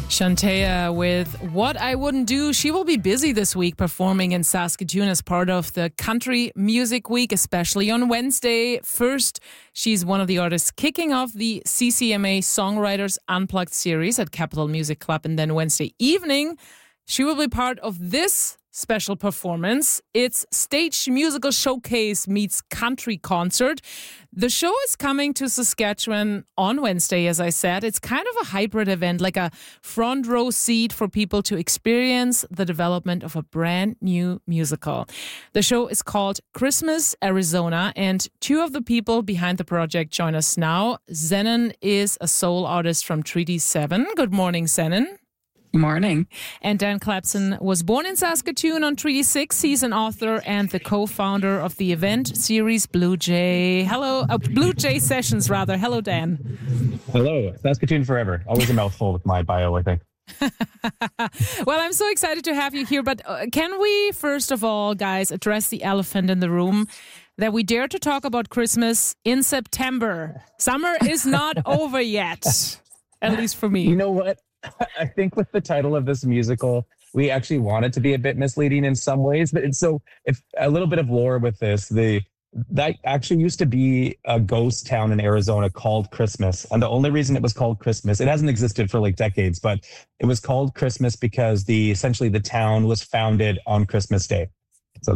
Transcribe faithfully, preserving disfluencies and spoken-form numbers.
Shantea with What I Wouldn't Do. She will be busy this week performing in Saskatoon as part of the Country Music Week, especially on Wednesday. First, she's one of the artists kicking off the C C M A Songwriters Unplugged series at Capitol Music Club. And then Wednesday evening, she will be part of this special performance. It's Stage Musical Showcase meets country concert. The show is coming to Saskatchewan on Wednesday, as I said. It's kind of a hybrid event, like a front row seat for people to experience the development of a brand new musical. The show is called Christmas, Arizona, and two of the people behind the project join us now. Zenon is a soul artist from Treaty seven. Good morning, Zenon. Morning. And Dan Clapson was born in Saskatoon on Treaty six. He's an author and the co-founder of the event series Blue Jay. Hello, uh, Blue Jay Sessions, rather. Hello, Dan. Hello. Saskatoon forever. Always a mouthful with my bio, I think. Well, I'm so excited to have you here. But uh, can we, first of all, guys, address the elephant in the room? That we dare to talk about Christmas in September. Summer is not over yet, at least for me. You know what? I think with the title of this musical, we actually want it to be a bit misleading in some ways. But it's so, if a little bit of lore with this, the that actually used to be a ghost town in Arizona called Christmas. And the only reason it was called Christmas, it hasn't existed for like decades, but it was called Christmas because the essentially the town was founded on Christmas Day.